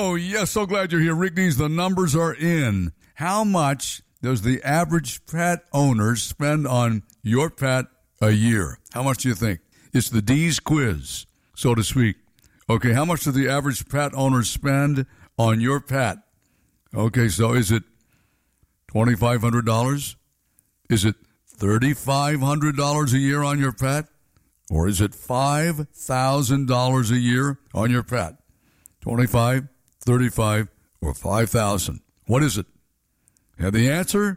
Oh, yes, so glad you're here. Rick Dees, the numbers are in. How much does the average pet owner spend on your pet a year? How much do you think? It's the Dees quiz, so to speak. Okay, how much do the average pet owner spend on your pet? Okay, so is it $2,500? Is it $3,500 a year on your pet? Or is it $5,000 a year on your pet? 25, 35, or 5,000? What is it? And the answer?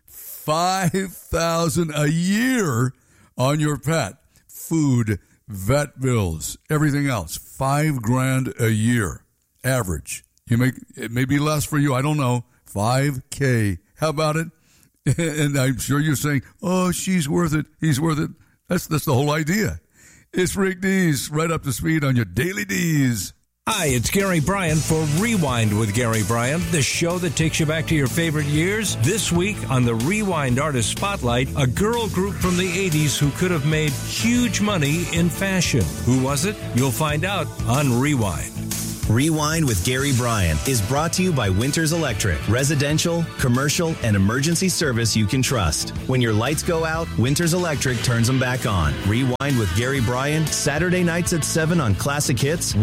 5,000 a year on your pet. Food, vet bills, everything else. $5,000 a year, average. It may be less for you. I don't know. $5,000. How about it? And I'm sure you're saying, "Oh, she's worth it. He's worth it." That's the whole idea. It's Rick Dees, right up to speed on your Daily Dees. Hi, it's Gary Bryan for Rewind with Gary Bryan, the show that takes you back to your favorite years. This week on the Rewind Artist Spotlight, a girl group from the 80s who could have made huge money in fashion. Who was it? You'll find out on Rewind. Rewind with Gary Bryan is brought to you by Winters Electric. Residential, commercial, and emergency service you can trust. When your lights go out, Winters Electric turns them back on. Rewind with Gary Bryan, Saturday nights at 7 on Classic Hits,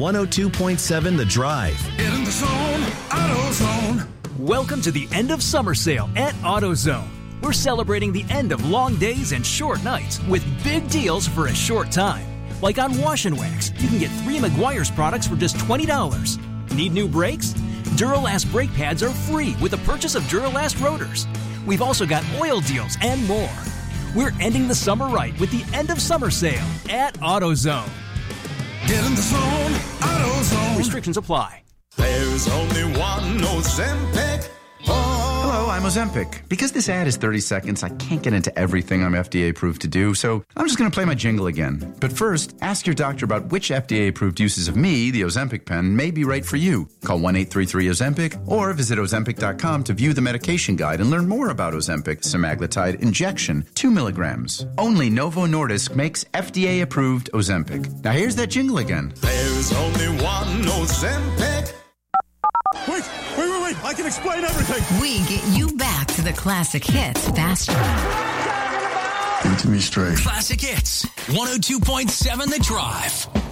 102.7 The Drive. Get in the zone, AutoZone. Welcome to the end of summer sale at AutoZone. We're celebrating the end of long days and short nights with big deals for a short time. Like on Wash and Wax, you can get 3 Meguiar's products for just $20. Need new brakes? Duralast brake pads are free with the purchase of Duralast rotors. We've also got oil deals and more. We're ending the summer right with the end of summer sale at AutoZone. Get in the zone, AutoZone. Restrictions apply. There's only one Ozempic. Hello, I'm Ozempic. Because this ad is 30 seconds, I can't get into everything I'm FDA approved to do, so I'm just going to play my jingle again. But first, ask your doctor about which FDA approved uses of me, the Ozempic pen, may be right for you. Call 1-833-OZEMPIC or visit Ozempic.com to view the medication guide and learn more about Ozempic semaglutide injection, 2 milligrams. Only Novo Nordisk makes FDA approved Ozempic. Now here's that jingle again. There's only one Ozempic. Wait! I can explain everything! We get you back to the classic hits faster. Give it to me straight. Classic Hits, 102.7 The Drive.